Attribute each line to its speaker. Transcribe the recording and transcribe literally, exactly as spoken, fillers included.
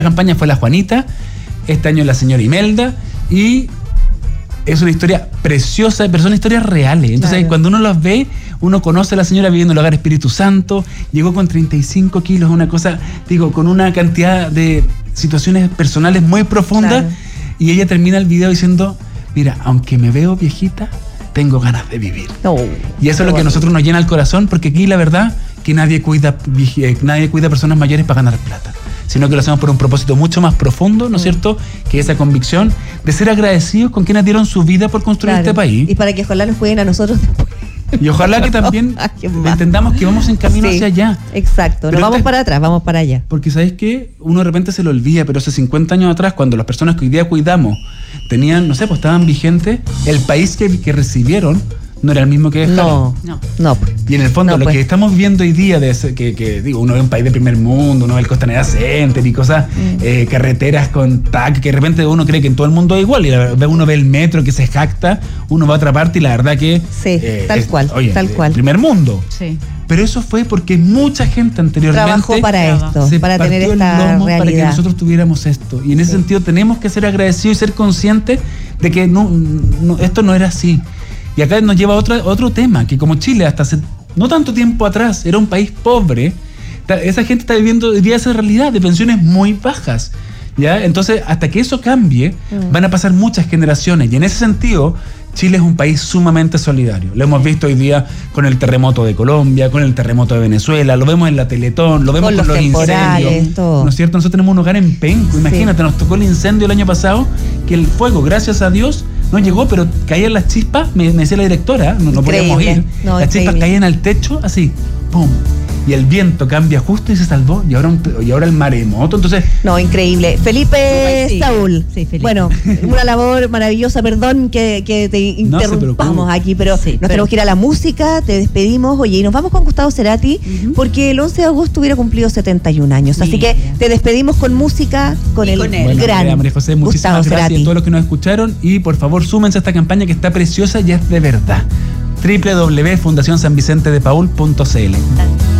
Speaker 1: campaña fue la Juanita, este año la señora Imelda, y es una historia preciosa, pero son historias reales. Entonces, claro, cuando uno las ve, uno conoce a la señora viviendo en el Hogar Espíritu Santo, llegó con treinta y cinco kilos, una cosa, digo, con una cantidad de situaciones personales muy profundas, claro, y ella termina el video diciendo, mira, aunque me veo viejita, tengo ganas de vivir. Oh, y eso es lo que a nosotros nos llena el corazón, porque aquí la verdad que nadie cuida, nadie cuida a personas mayores para ganar plata, sino que lo hacemos por un propósito mucho más profundo, ¿no es cierto?, que esa convicción de ser agradecidos con quienes dieron su vida por construir, claro, este país.
Speaker 2: Y para que ojalá nos cuiden a nosotros después.
Speaker 1: Y ojalá que también entendamos que vamos en camino, sí, hacia allá.
Speaker 2: Exacto, no
Speaker 1: pero
Speaker 2: vamos
Speaker 1: te,
Speaker 2: para atrás, vamos para allá.
Speaker 1: Porque ¿sabes qué? Uno de repente se lo olvida, pero hace cincuenta años atrás, cuando las personas que hoy día cuidamos tenían, no sé, pues estaban vigentes, el país que, que recibieron no era el mismo que dejaron.
Speaker 2: No, no, no.
Speaker 1: Y en el fondo,
Speaker 2: no,
Speaker 1: lo
Speaker 2: pues.
Speaker 1: que estamos viendo hoy día, de ese, que, que digo, uno ve un país de primer mundo, uno ve el Costanera Center y cosas, mm. eh, carreteras con tac, que de repente uno cree que en todo el mundo es igual, y la, uno ve el metro que se jacta, uno va a otra parte y la verdad que...
Speaker 2: Sí, eh, tal es, cual,
Speaker 1: oye,
Speaker 2: tal cual.
Speaker 1: Primer mundo.
Speaker 2: Sí.
Speaker 1: Pero eso fue porque mucha gente anteriormente
Speaker 2: trabajó para esto,
Speaker 1: se
Speaker 2: para
Speaker 1: partió
Speaker 2: tener esta
Speaker 1: el lomo
Speaker 2: realidad,
Speaker 1: para que nosotros tuviéramos esto. Y en ese sí. sentido tenemos que ser agradecidos y ser conscientes de que no, no, esto no era así. Y acá nos lleva a otro, otro tema, que como Chile hasta hace no tanto tiempo atrás era un país pobre, esa gente está viviendo hoy día esa realidad de pensiones muy bajas, ¿ya? Entonces, hasta que eso cambie, mm. van a pasar muchas generaciones. Y en ese sentido, Chile es un país sumamente solidario. Lo hemos visto hoy día con el terremoto de Colombia, con el terremoto de Venezuela, lo vemos en la Teletón, lo vemos con, con los, los incendios. Todo. ¿No es cierto? Nosotros tenemos un hogar en Penco. Imagínate, sí. nos tocó el incendio el año pasado, que el fuego, gracias a Dios, no llegó, pero caían las chispas, me, me decía la directora, no, no podíamos ir. No, las chispas caían al techo, así, ¡pum! Y el viento cambia justo y se salvó, y ahora, un, y ahora el maremoto, entonces...
Speaker 2: No, increíble. Felipe sí. Saúl. Sí, Felipe. Bueno, una labor maravillosa, perdón que, que te interrumpamos no aquí, pero sí, nos pero... tenemos que ir a la música, te despedimos, oye, y nos vamos con Gustavo Cerati, uh-huh. porque el once de agosto hubiera cumplido setenta y un años, así Mira. que te despedimos con música, con y el con
Speaker 1: bueno,
Speaker 2: gran
Speaker 1: María, María José, muchísimas
Speaker 2: Gustavo
Speaker 1: gracias
Speaker 2: Cerati.
Speaker 1: a todos los que nos escucharon, y por favor súmense a esta campaña que está preciosa y es de verdad. doble u doble u doble u punto fundación san vicente de paul punto c l